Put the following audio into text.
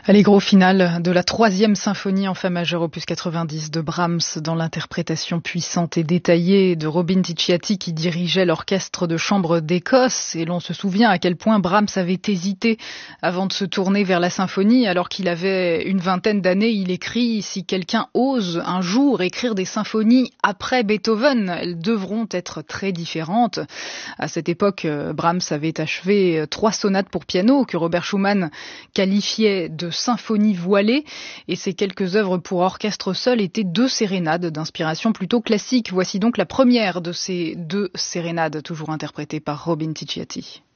Allez, gros final de la 3e symphonie en fa majeur opus 90 de Brahms dans l'interprétation puissante et détaillée de Robin Ticciati qui dirigeait l'orchestre de chambre d'Écosse. Et l'on se souvient à quel point Brahms avait hésité avant de se tourner vers la symphonie. Alors qu'il avait une vingtaine d'années, il écrit « Si quelqu'un ose un jour écrire des symphonies après Beethoven, elles devront être très différentes ». À cette époque, Brahms avait achevé 3 sonates pour piano que Robert Schumann qualifiait de symphonie voilée, et ces quelques œuvres pour orchestre seul étaient 2 sérénades d'inspiration plutôt classique. Voici donc la première de ces 2 sérénades, toujours interprétées par Robin Ticciati.